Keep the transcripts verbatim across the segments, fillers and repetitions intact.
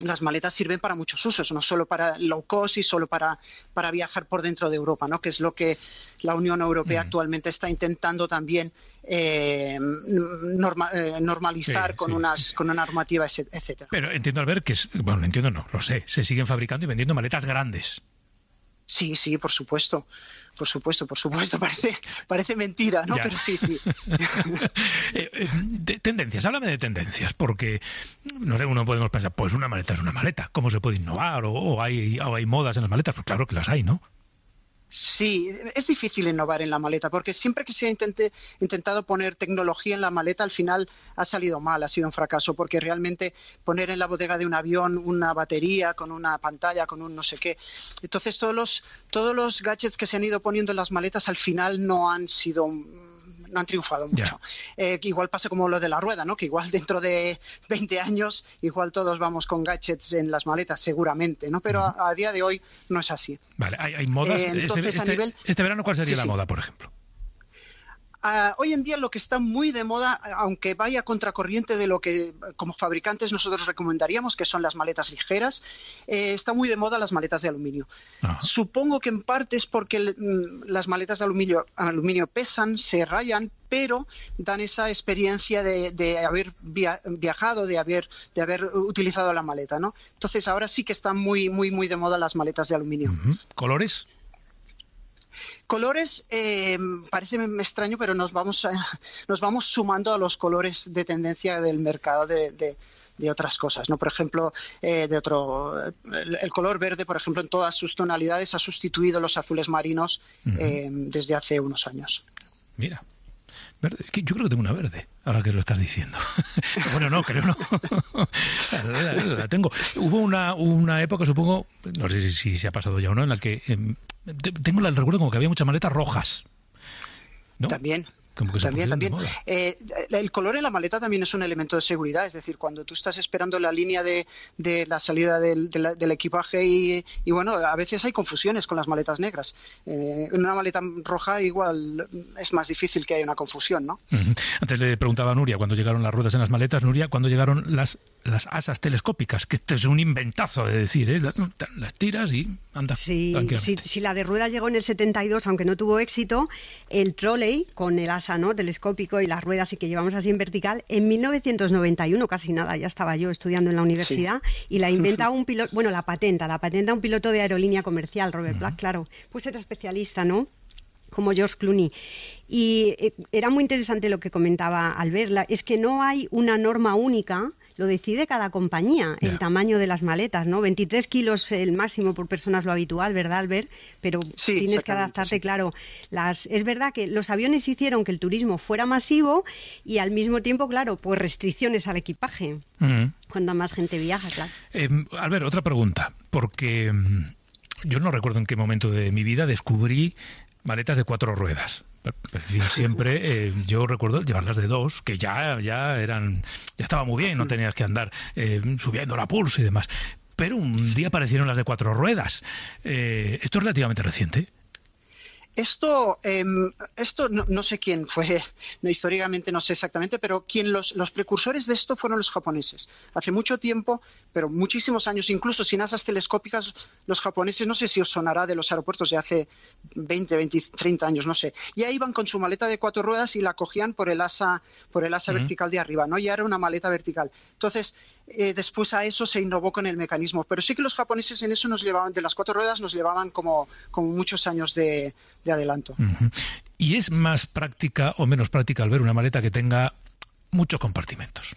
las maletas sirven para muchos usos, no solo para low cost y solo para, para viajar por dentro de Europa, ¿no? Que es lo que la Unión Europea mm. actualmente está intentando también eh, norma, eh, normalizar sí, con, sí, unas, sí. con una normativa, etcétera. Pero entiendo, Albert, que, es, bueno, entiendo no, lo sé, se siguen fabricando y vendiendo maletas grandes. Sí, sí, por supuesto, por supuesto, por supuesto, parece, parece mentira, ¿no? Ya. Pero sí, sí. eh, eh, de, tendencias, háblame de tendencias, porque no sé, uno podemos pensar, pues una maleta es una maleta, ¿cómo se puede innovar? O, o, hay, o hay modas en las maletas, pues claro que las hay, ¿no? Sí, es difícil innovar en la maleta porque siempre que se ha intente, intentado poner tecnología en la maleta al final ha salido mal, ha sido un fracaso porque realmente poner en la bodega de un avión una batería con una pantalla, con un no sé qué. Entonces todos los, todos los gadgets que se han ido poniendo en las maletas al final no han sido... no han triunfado mucho. Eh, igual pasa como lo de la rueda, ¿no? Que igual dentro de veinte años, igual todos vamos con gadgets en las maletas, seguramente, ¿no? Pero a, a día de hoy no es así. Vale, hay, hay modas. Eh, entonces, este, este, a nivel... este verano, ¿cuál sería sí, la sí. moda, por ejemplo? Uh, hoy en día lo que está muy de moda, aunque vaya contracorriente de lo que como fabricantes nosotros recomendaríamos, que son las maletas ligeras, eh, está muy de moda las maletas de aluminio. Ajá. Supongo que en parte es porque el, las maletas de aluminio, aluminio pesan, se rayan, pero dan esa experiencia de, de haber via, viajado, de haber, de haber utilizado la maleta, ¿no? Entonces ahora sí que están muy, muy, muy de moda las maletas de aluminio. Uh-huh. ¿Colores? Colores, eh, parece extraño, pero nos vamos a, nos vamos sumando a los colores de tendencia del mercado de, de, de otras cosas, ¿no? Por ejemplo, eh, de otro, el, el color verde, por ejemplo, en todas sus tonalidades ha sustituido los azules marinos uh-huh. eh, desde hace unos años. Mira. Verde. Yo creo que tengo una verde, ahora que lo estás diciendo. Bueno, no, creo no. la, la, la, la tengo. Hubo una, una época, supongo, no sé si, si se ha pasado ya o no, en la que eh, tengo el recuerdo como que había muchas maletas rojas, ¿no? También. Como que se también, también. Eh, el color en la maleta también es un elemento de seguridad, es decir, cuando tú estás esperando la línea de, de la salida del, de la, del equipaje y, y, bueno, a veces hay confusiones con las maletas negras. Eh, en una maleta roja igual es más difícil que haya una confusión, ¿no? Uh-huh. Antes le preguntaba a Nuria, cuando llegaron las ruedas en las maletas, Nuria, ¿cuándo llegaron las, las asas telescópicas? Que esto es un inventazo de decir, ¿eh? Las tiras y andas sí, tranquilamente. Si, si la de ruedas llegó en el setenta y dos, aunque no tuvo éxito, el trolley con el asa, ¿no?, telescópico y las ruedas y que llevamos así en vertical, en mil novecientos noventa y uno, casi nada, ya estaba yo estudiando en la universidad, sí. y la inventa un piloto, bueno, la patenta, la patenta un piloto de aerolínea comercial, Robert uh-huh. Black, claro, pues era especialista, ¿no?, como George Clooney. Y eh, era muy interesante lo que comentaba Albert, la, es que no hay una norma única, lo decide cada compañía, yeah. el tamaño de las maletas, ¿no? veintitrés kilos el máximo por persona es lo habitual, ¿verdad, Albert? Pero sí, tienes que adaptarte, sí. claro. Las, es verdad que los aviones hicieron que el turismo fuera masivo y al mismo tiempo, claro, pues restricciones al equipaje, mm. cuando más gente viaja, claro. Eh, Albert, otra pregunta, porque yo no recuerdo en qué momento de mi vida descubrí maletas de cuatro ruedas. En fin, siempre eh, yo recuerdo llevarlas de dos, que ya, ya eran, ya estaba muy bien, no tenías que andar eh, subiendo la pulso y demás. Pero un día aparecieron las de cuatro ruedas. Eh, ¿Esto es relativamente reciente? Esto, eh, esto no, no sé quién fue, no, históricamente no sé exactamente, pero quien los, los precursores de esto fueron los japoneses. Hace mucho tiempo, pero muchísimos años, incluso sin asas telescópicas, los japoneses, no sé si os sonará de los aeropuertos de hace veinte, veinte, treinta años, no sé. Ya iban con su maleta de cuatro ruedas y la cogían por el asa, por el asa uh-huh. vertical de arriba, ¿no? Ya era una maleta vertical. Entonces, eh, después a eso se innovó con el mecanismo. Pero sí que los japoneses en eso nos llevaban, de las cuatro ruedas, nos llevaban como, como muchos años de, de adelanto. Uh-huh. ¿Y es más práctica o menos práctica al ver una maleta que tenga muchos compartimentos?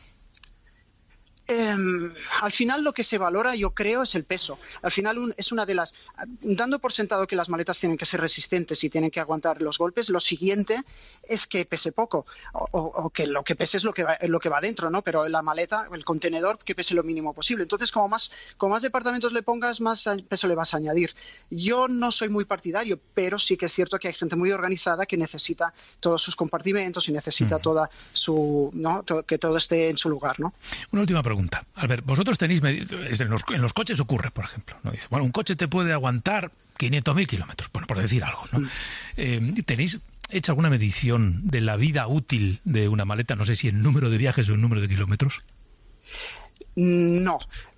Eh, al final lo que se valora, yo creo, es el peso. Al final un, es una de las... Dando por sentado que las maletas tienen que ser resistentes y tienen que aguantar los golpes, lo siguiente es que pese poco. O, o, o que lo que pese es lo que va, lo que va dentro, ¿no? Pero la maleta, el contenedor, que pese lo mínimo posible. Entonces, como más, como más departamentos le pongas, más peso le vas a añadir. Yo no soy muy partidario, pero sí que es cierto que hay gente muy organizada que necesita todos sus compartimentos y necesita mm. toda su... ¿no? To- que todo esté en su lugar, ¿no? Una última pregunta. Pregunta. Albert, vosotros tenéis, en los, en los coches ocurre, por ejemplo, ¿no? Dice, bueno, un coche te puede aguantar quinientos mil kilómetros, bueno, por decir algo, ¿no? Eh, ¿Tenéis hecha alguna medición de la vida útil de una maleta? No sé si en número de viajes o en número de kilómetros. No,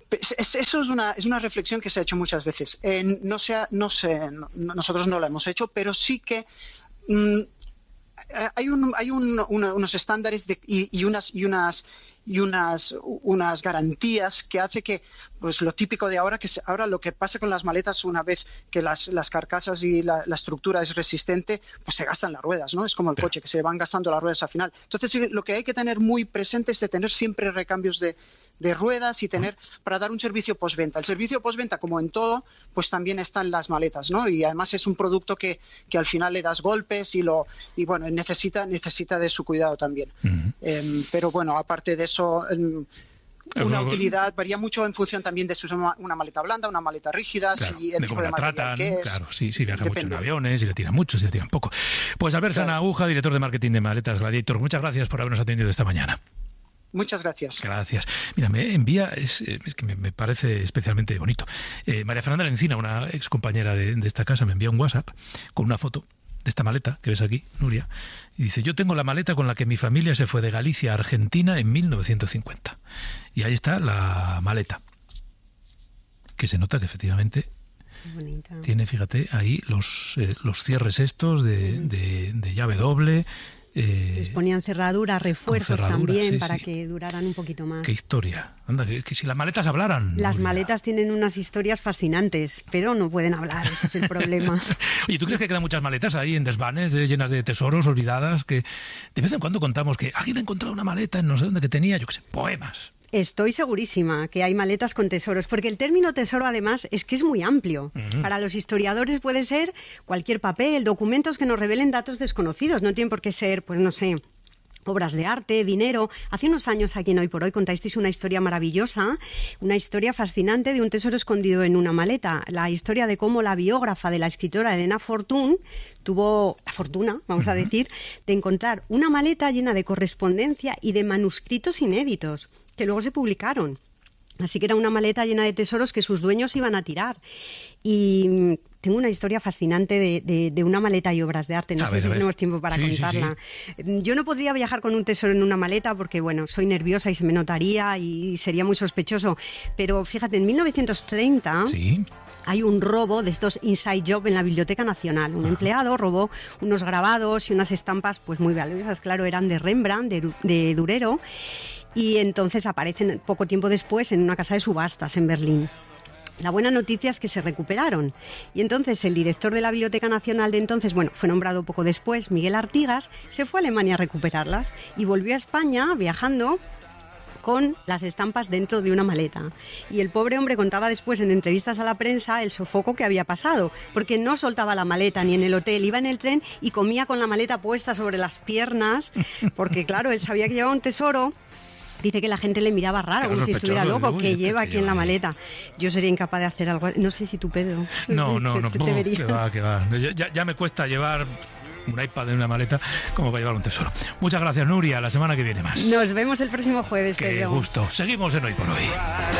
Eso es una, es una reflexión que se ha hecho muchas veces. Eh, no sea, no sé, no, nosotros no la hemos hecho, pero sí que mmm, hay, un, hay un, una, unos estándares de, y, y unas y unas y unas unas garantías que hace que, pues lo típico de ahora, que se, ahora lo que pasa con las maletas, una vez que las, las carcasas y la, la estructura es resistente, pues se gastan las ruedas, ¿no? Es como el Pero... coche, que se van gastando las ruedas al final. Entonces, lo que hay que tener muy presente es de tener siempre recambios de de ruedas y tener para dar un servicio postventa. El servicio postventa, como en todo, pues también está en las maletas, ¿no? Y además es un producto que, que al final le das golpes y lo y bueno, necesita necesita de su cuidado también. Uh-huh. Eh, pero bueno, aparte de eso, eh, una utilidad varía mucho en función también de si es una, una maleta blanda, una maleta rígida, claro, si el de tipo de material tratan, que es. Claro, sí, sí viaja Depende. mucho en aviones, si le tiran mucho, si le tiran poco. Pues Albert claro. Sanahuja, director de marketing de Maletas Gladiator, muchas gracias por habernos atendido esta mañana. Muchas gracias. Gracias. Mira, me envía, es, es que me, me parece especialmente bonito. Eh, María Fernanda Lencina, una ex compañera de, de esta casa, me envía un WhatsApp con una foto de esta maleta que ves aquí, Nuria, y dice: yo tengo la maleta con la que mi familia se fue de Galicia a Argentina en mil novecientos cincuenta. Y ahí está la maleta, que se nota que efectivamente bonita. Tiene, fíjate, ahí los, eh, los cierres estos de, de, de llave doble. Eh, Les ponían cerraduras, refuerzos cerradura, también sí, para sí. que duraran un poquito más. ¡Qué historia! Anda, que, que si las maletas hablaran. Las Nuria. maletas tienen unas historias fascinantes, pero no pueden hablar, ese es el problema. Oye, ¿tú crees que quedan muchas maletas ahí en desvanes de, llenas de tesoros olvidadas? Que de vez en cuando contamos que alguien ha encontrado una maleta en no sé dónde que tenía, yo qué sé, poemas. Estoy segurísima que hay maletas con tesoros, porque el término tesoro además es que es muy amplio. Uh-huh. Para los historiadores puede ser cualquier papel, documentos que nos revelen datos desconocidos, no tienen por qué ser, pues no sé, obras de arte, dinero. Hace unos años aquí en Hoy por Hoy contasteis una historia maravillosa, una historia fascinante de un tesoro escondido en una maleta. La historia de cómo la biógrafa de la escritora Elena Fortún tuvo la fortuna, vamos uh-huh. a decir, de encontrar una maleta llena de correspondencia y de manuscritos inéditos que luego se publicaron. Así que era una maleta llena de tesoros que sus dueños iban a tirar. Y tengo una historia fascinante de, de, de una maleta y obras de arte. No a sé ver, si tenemos tiempo para sí, contarla. Sí, sí. Yo no podría viajar con un tesoro en una maleta porque, bueno, soy nerviosa y se me notaría y sería muy sospechoso. Pero fíjate, en mil novecientos treinta... ¿Sí? Hay un robo de estos inside job en la Biblioteca Nacional. Un Ajá. empleado robó unos grabados y unas estampas pues muy valiosas. Claro, eran de Rembrandt, de, de Durero. Y entonces aparecen poco tiempo después en una casa de subastas en Berlín. La buena noticia es que se recuperaron. Y entonces el director de la Biblioteca Nacional de entonces, bueno, fue nombrado poco después, Miguel Artigas, se fue a Alemania a recuperarlas y volvió a España viajando con las estampas dentro de una maleta. Y el pobre hombre contaba después en entrevistas a la prensa el sofoco que había pasado, porque no soltaba la maleta ni en el hotel, iba en el tren y comía con la maleta puesta sobre las piernas, porque claro, él sabía que llevaba un tesoro. Dice que la gente le miraba raro, como si estuviera loco, ¿no? Que este lleva aquí lleva en la maleta. Yo sería incapaz de hacer algo. No sé si tú, Pedro. No, no, no. no que va, que va. Ya, ya me cuesta llevar un iPad en una maleta como para llevar un tesoro. Muchas gracias, Nuria. La semana que viene más. Nos vemos el próximo jueves, Qué Pedro. gusto. Seguimos en Hoy por Hoy.